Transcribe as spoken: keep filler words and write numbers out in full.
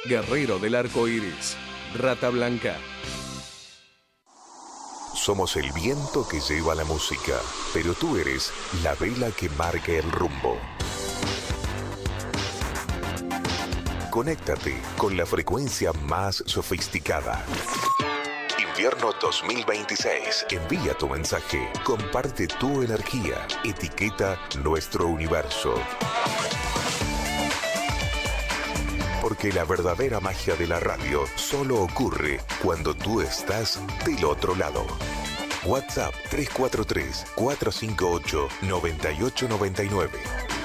Guerrero del Arco Iris, Rata Blanca. Somos el viento que lleva la música, pero tú eres la vela que marca el rumbo. Conéctate con la frecuencia más sofisticada. Invierno dos mil veintiséis. Envía tu mensaje, comparte tu energía, etiqueta nuestro universo. Porque la verdadera magia de la radio solo ocurre cuando tú estás del otro lado. WhatsApp tres cuatro tres, cuatro cinco ocho, nueve ocho nueve nueve.